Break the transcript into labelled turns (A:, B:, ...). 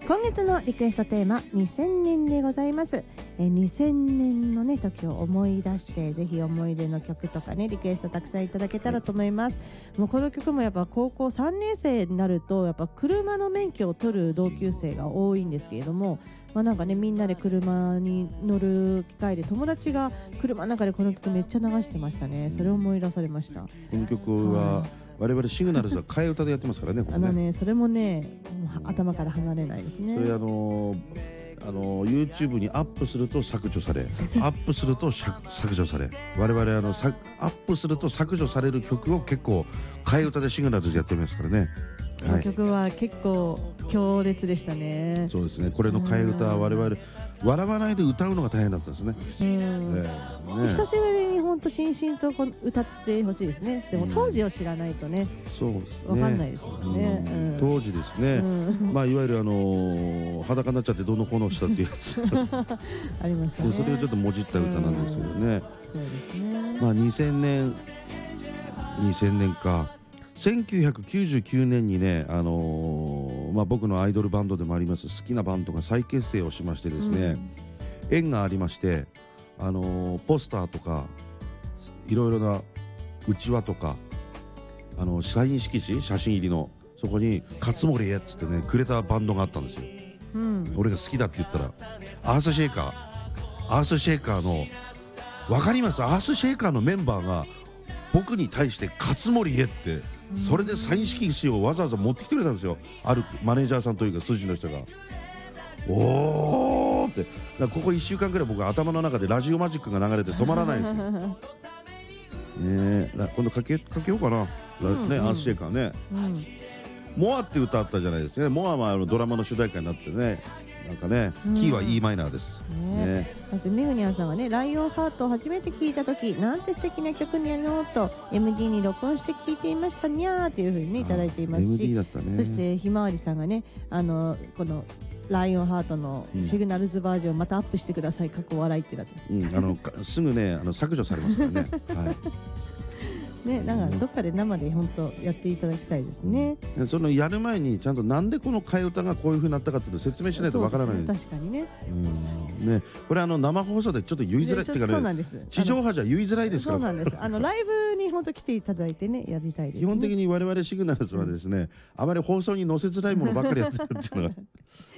A: 今月のリクエストテーマ2000年でございます。2000年のね時を思い出して、ぜひ思い出の曲とかねリクエストたくさんいただけたらと思います。もうこの曲もやっぱ高校3年生になるとやっぱ車の免許を取る同級生が多いんですけれども、なんかねみんなで車に乗る機会で友達が車の中でこの曲めっちゃ流してましたね。それを思い出されました。
B: この曲は我々シグナルズは替え歌でやってますからね。
A: それもね頭から離れないですね。
B: それYouTube にアップすると削除されアップすると削除され、我々アップすると削除される曲を結構替え歌でシグナルズやってますからね。
A: この曲は結構強烈でしたね。
B: そうですね。これの替え歌は我々笑わないで歌うのが大変だったんですね。
A: 久しぶりに本当しんしんと歌ってほしいですね。でも当時を知らないとね、
B: そうですね、
A: わかんないですよね。
B: 当時ですね、いわゆる裸になっちゃってどのこのしたっていうやつ
A: ありましたね。
B: それをちょっともじった歌なんですけどね。
A: そうですね。
B: 2000年か。1999年にね、僕のアイドルバンドでもあります好きなバンドが再結成をしましてですね、縁がありまして、ポスターとかいろいろなうちわとかサイン色紙写真入りのそこに「勝森へ」っつってねくれたバンドがあったんですよ。俺が好きだって言ったらアースシェイカーの分かります？アースシェイカーのメンバーが僕に対して「勝森へ」ってそれでサイン色紙をわざわざ持ってきてくれたんですよ。あるマネージャーさんというか筋の人がおーってここ1週間くらい僕は頭の中でラジオマジックが流れて止まらないんですよ。今度かけようかな、アースシェイカーね。モアって歌あったじゃないですか。モアはドラマの主題歌になってね、なんかね、キーは E マイナーです。
A: だってメグニャンさんがね、ライオンハートを初めて聞いた時なんて素敵な曲にゃのと MD に録音して聞いていましたにゃーっていう風にねいただいていますし、そしてひまわりさんがね、このライオンハートのシグナルズバージョンまたアップしてください、過去笑いってなってます。
B: すぐね削除されますからね。
A: ね、なんかどっかで生で本当やっていただきたいですね。
B: そのやる前にちゃんとなんでこの替え歌がこういう風になったかっていうのを説明しないとわからない。
A: 確かにね。
B: これ生放送でちょっと言いづらいっていうかね、地上波じゃ言いづらいですから。
A: そうなんです。ライブに本当来ていただいてねやりたいですね。
B: 基本的に我々シグナルズはですね、あまり放送に載せづらいものばっかりやってるっていうのが。